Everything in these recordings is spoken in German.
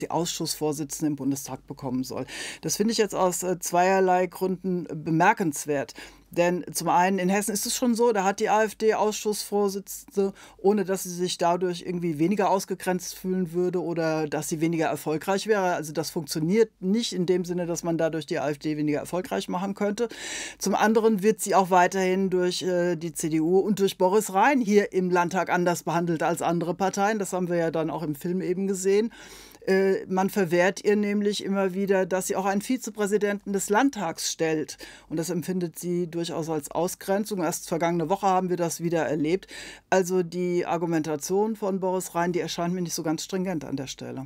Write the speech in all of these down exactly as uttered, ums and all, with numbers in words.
die Ausschussvorsitzende im Bundestag bekommen soll. Das finde ich jetzt aus äh, zweierlei Gründen äh, bemerkenswert. Denn zum einen in Hessen ist es schon so, da hat die AfD Ausschussvorsitzende, ohne dass sie sich dadurch irgendwie weniger ausgegrenzt fühlen würde oder dass sie weniger erfolgreich wäre. Also das funktioniert nicht in dem Sinne, dass man dadurch die AfD weniger erfolgreich machen könnte. Zum anderen wird sie auch weiterhin durch äh, die C D U und durch Boris Rhein hier im Landtag anders behandelt als andere Parteien. Das haben wir ja dann auch im Film eben gesehen. Äh, man verwehrt ihr nämlich immer wieder, dass sie auch einen Vizepräsidenten des Landtags stellt. Und das empfindet sie durchaus als Ausgrenzung. Erst vergangene Woche haben wir das wieder erlebt. Also die Argumentation von Boris Rhein, die erscheint mir nicht so ganz stringent an der Stelle.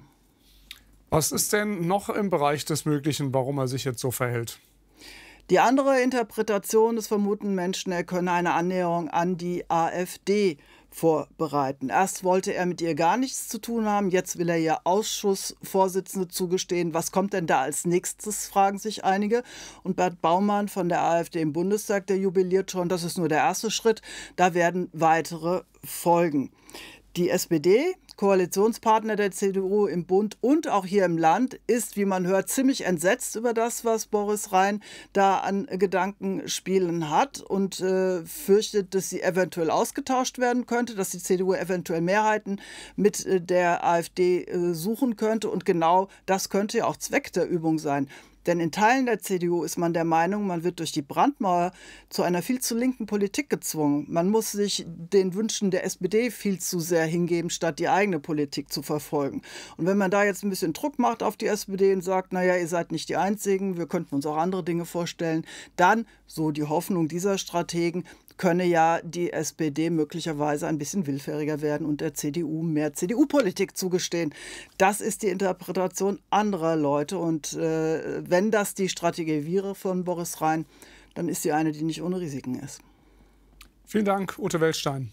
Was ist denn noch im Bereich des Möglichen, warum er sich jetzt so verhält? Die andere Interpretation ist, vermuten Menschen, er könne eine Annäherung an die AfD vorbereiten. Erst wollte er mit ihr gar nichts zu tun haben, jetzt will er ihr Ausschussvorsitzende zugestehen. Was kommt denn da als nächstes, fragen sich einige. Und Bert Baumann von der AfD im Bundestag, der jubiliert schon, das ist nur der erste Schritt, da werden weitere folgen. Die S P D, Koalitionspartner der C D U im Bund und auch hier im Land, ist, wie man hört, ziemlich entsetzt über das, was Boris Rhein da an Gedankenspielen hat und äh, fürchtet, dass sie eventuell ausgetauscht werden könnte, dass die C D U eventuell Mehrheiten mit äh, der AfD äh, suchen könnte. Und genau das könnte ja auch Zweck der Übung sein. Denn in Teilen der C D U ist man der Meinung, man wird durch die Brandmauer zu einer viel zu linken Politik gezwungen. Man muss sich den Wünschen der S P D viel zu sehr hingeben, statt die eigene Politik zu verfolgen. Und wenn man da jetzt ein bisschen Druck macht auf die S P D und sagt, naja, ihr seid nicht die Einzigen, wir könnten uns auch andere Dinge vorstellen, dann, so die Hoffnung dieser Strategen, könne ja die S P D möglicherweise ein bisschen willfähriger werden und der C D U mehr C D U-Politik zugestehen. Das ist die Interpretation anderer Leute. Und äh, wenn das die Strategie wäre von Boris Rhein, dann ist sie eine, die nicht ohne Risiken ist. Vielen Dank, Ute Weltstein.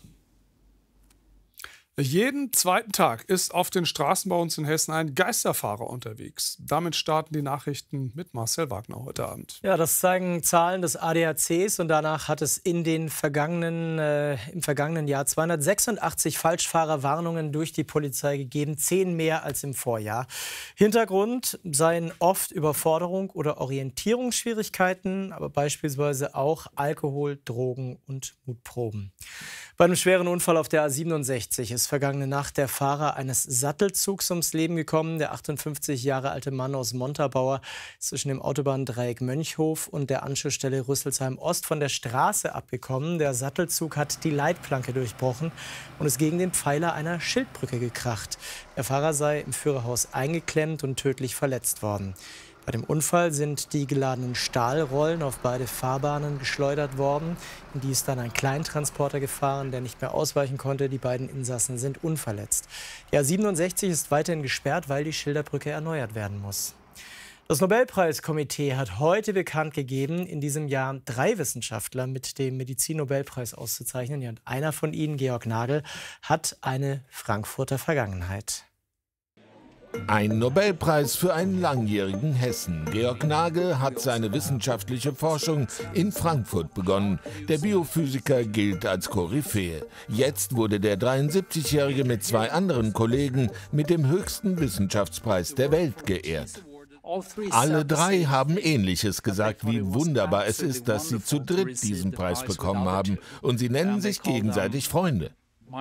Jeden zweiten Tag ist auf den Straßen bei uns in Hessen ein Geisterfahrer unterwegs. Damit starten die Nachrichten mit Marcel Wagner heute Abend. Ja, das zeigen Zahlen des A D A Cs und danach hat es in den vergangenen, äh, im vergangenen Jahr zweihundertsechsundachtzig Falschfahrerwarnungen durch die Polizei gegeben, zehn mehr als im Vorjahr. Hintergrund seien oft Überforderung oder Orientierungsschwierigkeiten, aber beispielsweise auch Alkohol, Drogen und Mutproben. Bei einem schweren Unfall auf der A siebenundsechzig ist vergangene Nacht der Fahrer eines Sattelzugs ums Leben gekommen. Der achtundfünfzig Jahre alte Mann aus Montabaur ist zwischen dem Autobahndreieck Mönchhof und der Anschlussstelle Rüsselsheim Ost von der Straße abgekommen. Der Sattelzug hat die Leitplanke durchbrochen und ist gegen den Pfeiler einer Schildbrücke gekracht. Der Fahrer sei im Führerhaus eingeklemmt und tödlich verletzt worden. Bei dem Unfall sind die geladenen Stahlrollen auf beide Fahrbahnen geschleudert worden. In die ist dann ein Kleintransporter gefahren, der nicht mehr ausweichen konnte. Die beiden Insassen sind unverletzt. Die A siebenundsechzig ist weiterhin gesperrt, weil die Schilderbrücke erneuert werden muss. Das Nobelpreiskomitee hat heute bekannt gegeben, in diesem Jahr drei Wissenschaftler mit dem Medizin-Nobelpreis auszuzeichnen. Ja, und einer von ihnen, Georg Nagel, hat eine Frankfurter Vergangenheit. Ein Nobelpreis für einen langjährigen Hessen. Georg Nagel hat seine wissenschaftliche Forschung in Frankfurt begonnen. Der Biophysiker gilt als Koryphäe. Jetzt wurde der dreiundsiebzigjährige mit zwei anderen Kollegen mit dem höchsten Wissenschaftspreis der Welt geehrt. Alle drei haben Ähnliches gesagt, wie wunderbar es ist, dass sie zu dritt diesen Preis bekommen haben. Und sie nennen sich gegenseitig Freunde.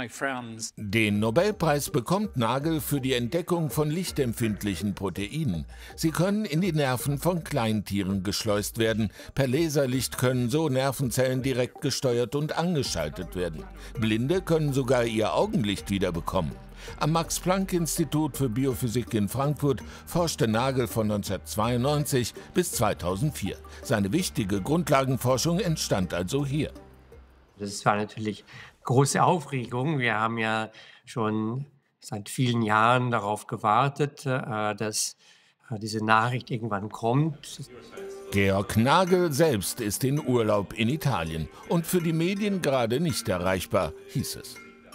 Den Nobelpreis bekommt Nagel für die Entdeckung von lichtempfindlichen Proteinen. Sie können in die Nerven von Kleintieren geschleust werden. Per Laserlicht können so Nervenzellen direkt gesteuert und angeschaltet werden. Blinde können sogar ihr Augenlicht wiederbekommen. Am Max-Planck-Institut für Biophysik in Frankfurt forschte Nagel von neunzehnhundertzweiundneunzig bis zweitausendvier. Seine wichtige Grundlagenforschung entstand also hier. Das war natürlich große Aufregung. Wir haben ja schon seit vielen Jahren darauf gewartet, dass diese Nachricht irgendwann kommt. Georg Nagel selbst ist in Urlaub in Italien und für die Medien gerade nicht erreichbar, hieß es.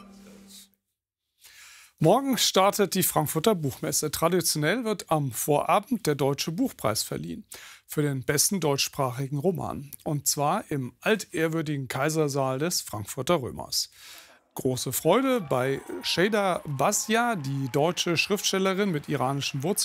Morgen startet die Frankfurter Buchmesse. Traditionell wird am Vorabend der Deutsche Buchpreis verliehen für den besten deutschsprachigen Roman. Und zwar im altehrwürdigen Kaisersaal des Frankfurter Römers. Große Freude bei Sheda Basja, die deutsche Schriftstellerin mit iranischen Wurzeln.